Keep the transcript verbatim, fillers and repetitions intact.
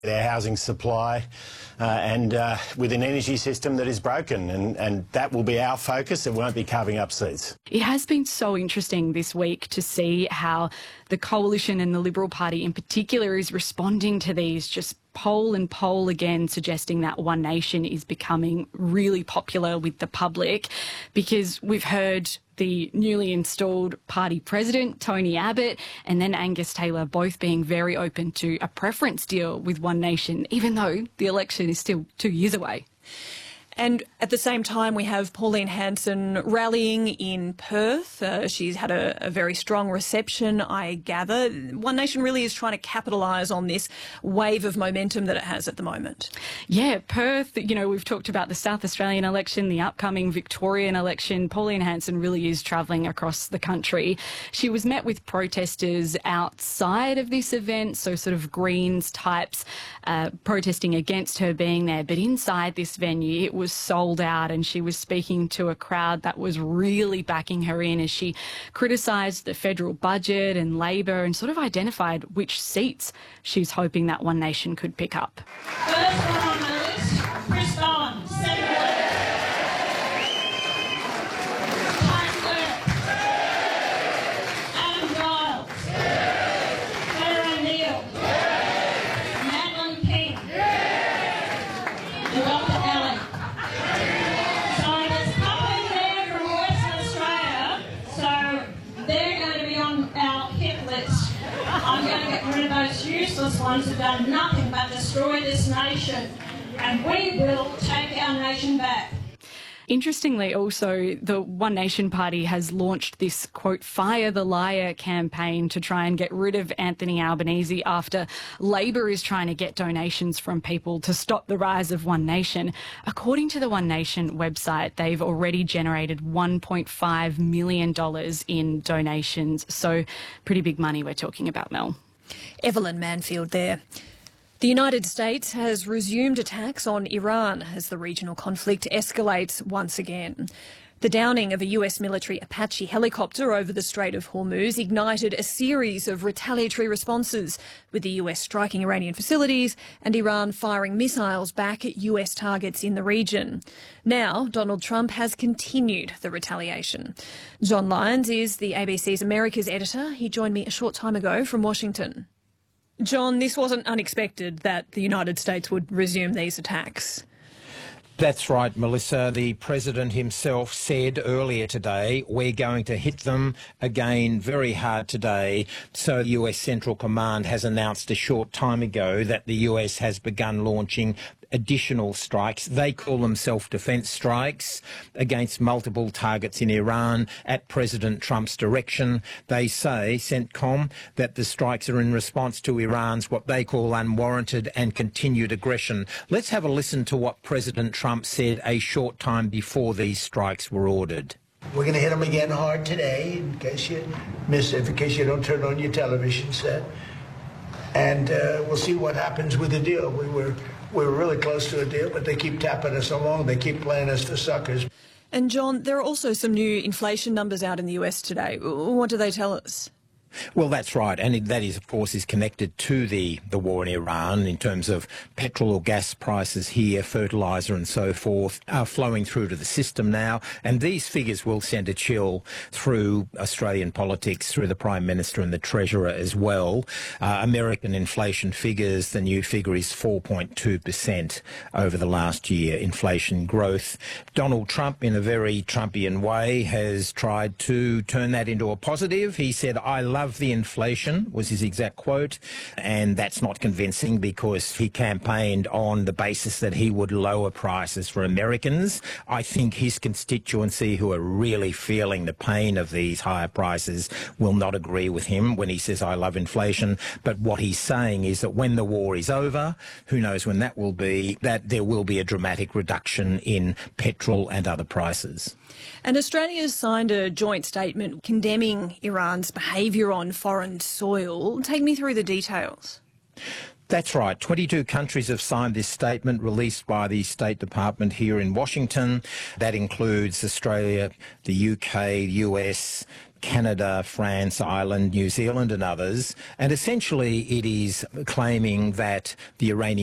Their housing supply uh, and uh, with an energy system that is broken, and, and that will be our focus. It won't be carving up seats. It has been so interesting this week to see how the Coalition and the Liberal Party in particular is responding to these, just poll and poll again, suggesting that One Nation is becoming really popular with the public, because we've heard the newly installed party president, Tony Abbott, and then Angus Taylor both being very open to a preference deal with One Nation, even though the election is still two years away. And at the same time, we have Pauline Hanson rallying in Perth. Uh, she's had a, a very strong reception, I gather. One Nation really is trying to capitalise on this wave of momentum that it has at the moment. Yeah, Perth, you know, we've talked about the South Australian election, the upcoming Victorian election. Pauline Hanson really is travelling across the country. She was met with protesters outside of this event, so sort of Greens types uh, protesting against her being there. But inside this venue, it was was sold out, and she was speaking to a crowd that was really backing her in as she criticised the federal budget and Labor and sort of identified which seats she's hoping that One Nation could pick up. First one on the list, Chris Bond, Senator. Tony Burke, Adam Giles, Claire O'Neill, Madeline King, and Doctor Allen. I'm going to get rid of those useless ones who've done nothing but destroy this nation, and we will take our nation back. Interestingly, also, the One Nation Party has launched this, quote, Fire the Liar campaign to try and get rid of Anthony Albanese after Labor is trying to get donations from people to stop the rise of One Nation. According to the One Nation website, they've already generated one point five million dollars in donations. So pretty big money we're talking about, Mel. Evelyn Manfield there. The United States has resumed attacks on Iran as the regional conflict escalates once again. The downing of a U S military Apache helicopter over the Strait of Hormuz ignited a series of retaliatory responses, with the U S striking Iranian facilities and Iran firing missiles back at U S targets in the region. Now, Donald Trump has continued the retaliation. John Lyons is the A B C's Americas editor. He joined me a short time ago from Washington. John, this wasn't unexpected that the United States would resume these attacks. That's right, Melissa. The President himself said earlier today, we're going to hit them again very hard today. So the U S Central Command has announced a short time ago that the U S has begun launching additional strikes. They call them self-defence strikes against multiple targets in Iran at President Trump's direction. They say, CENTCOM, that the strikes are in response to Iran's what they call unwarranted and continued aggression. Let's have a listen to what President Trump said a short time before these strikes were ordered. We're going to hit them again hard today, in case you miss it, in case you don't turn on your television set. And uh, we'll see what happens with the deal. We were we were really close to a deal, but they keep tapping us along. They keep playing us for suckers. And John, there are also some new inflation numbers out in the U S today. What do they tell us? Well, that's right, and that is, of course, is connected to the, the war in Iran in terms of petrol or gas prices here, fertiliser and so forth, are flowing through to the system now, and these figures will send a chill through Australian politics, through the Prime Minister and the Treasurer as well. Uh, American inflation figures, the new figure is four point two percent over the last year, inflation growth. Donald Trump, in a very Trumpian way, has tried to turn that into a positive. He said, I love Love the inflation, was his exact quote, and that's not convincing because he campaigned on the basis that he would lower prices for Americans. I think his constituency, who are really feeling the pain of these higher prices, will not agree with him when he says, I love inflation. But what he's saying is that when the war is over, who knows when that will be, that there will be a dramatic reduction in petrol and other prices. And Australia has signed a joint statement condemning Iran's behaviour on foreign soil. Take me through the details. That's right. twenty-two countries have signed this statement released by the State Department here in Washington. That includes Australia, the U K, U S, Canada, France, Ireland, New Zealand and others. And essentially it is claiming that the Iranian